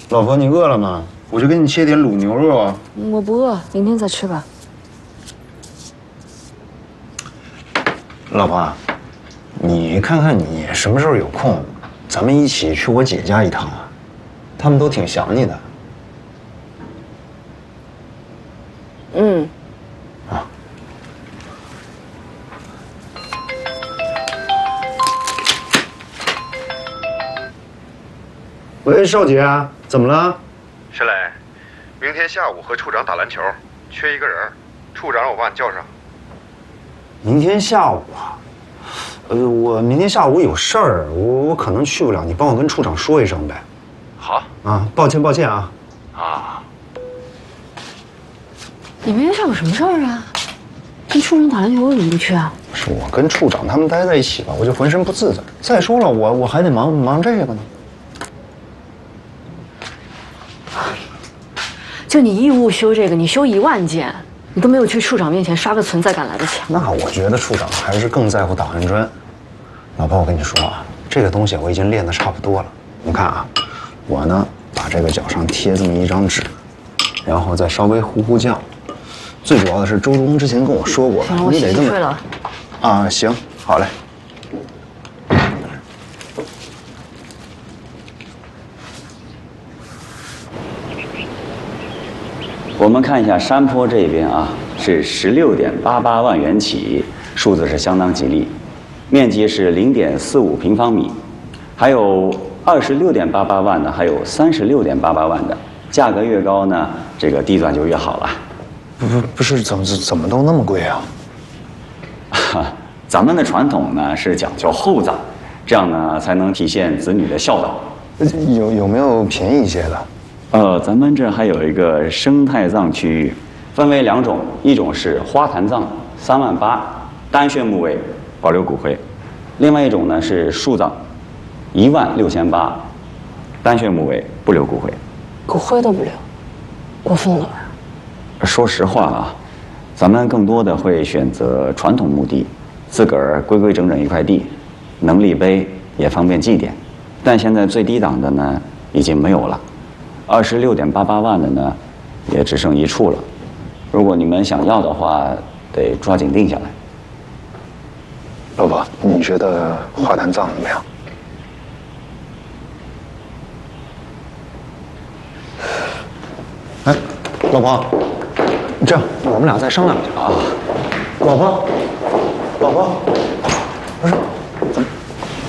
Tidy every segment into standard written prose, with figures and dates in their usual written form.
老婆，你饿了吗？我就给你切点卤牛肉啊。 我不饿，明天再吃吧。 老婆，你看看你什么时候有空，咱们一起去我姐家一趟啊，他们都挺想你的。 嗯。 啊。喂，少杰啊，怎么了？ 沈磊，明天下午和处长打篮球，缺一个人，处长让我把你叫上。 明天下午啊，我明天下午有事儿，我可能去不了，你帮我跟处长说一声呗。 好啊，抱歉啊。 啊， 你明天下午什么事儿啊？跟处长打篮球为什么不去啊？ 是我跟处长他们待在一起吧，我就浑身不自在。再说了，我还得忙这个呢。 就你义务修这个，你修1万件，你都没有去处长面前刷个存在感来得及。 那我觉得处长还是更在乎档案砖。老婆，我跟你说啊，这个东西我已经练得差不多了。你看啊，我呢把这个脚上贴这么一张纸，然后再稍微糊酱。最主要的是周中之前跟我说过了， 行了，我洗洗睡了。 啊，行，好嘞。 我们看一下山坡这边啊，是16.88万元起，数字是相当吉利，面积是0.45平方米，还有26.88万的，还有36.88万的，价格越高呢，这个地段就越好了。 不是，怎么都那么贵啊？ 咱们的传统呢是讲究厚葬，这样呢才能体现子女的孝道。 有没有便宜一些的？ 咱们这还有一个生态葬区域，分为2种，一种是花坛葬，3万8，单穴墓位，保留骨灰；另外一种呢是树葬，16800，单穴墓位，不留骨灰。 骨灰都不留，过分了吧？ 说实话啊，咱们更多的会选择传统墓地，自个儿规规整整一块地，能立碑也方便祭奠。但现在最低档的呢已经没有了。26.88万的呢，也只剩1处了。如果你们想要的话，得抓紧定下来。 老婆，你觉得花坛葬怎么样？哎，老婆，这样我们俩再商量去啊。老婆，不是，怎么？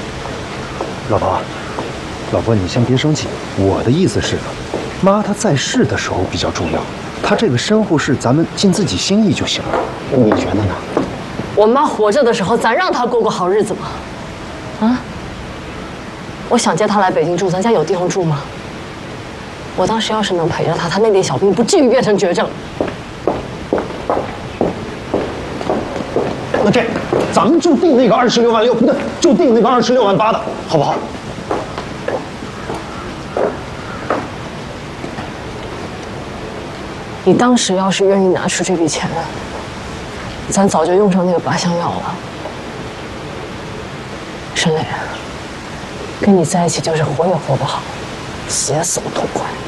老婆，你先别生气。我的意思是，妈她在世的时候比较重要，她这个身后事咱们尽自己心意就行了。你觉得呢？ 我妈活着的时候，咱让她过好日子吗？啊？我想接她来北京住，咱家有地方住吗？我当时要是能陪着她，她那点小病不至于变成绝症。 那这，咱们就定那个26万6，不对，就定那个26万8的，好不好？ 你当时要是愿意拿出这笔钱来，咱早就用上那个靶向药了。沈磊，跟你在一起就是活也活不好，死也死不痛快。